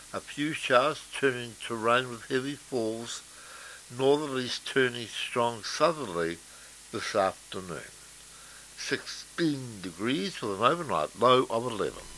A few showers turning to rain with heavy falls, northerlies turning strong southerly this afternoon. 16 degrees with an overnight low of 11.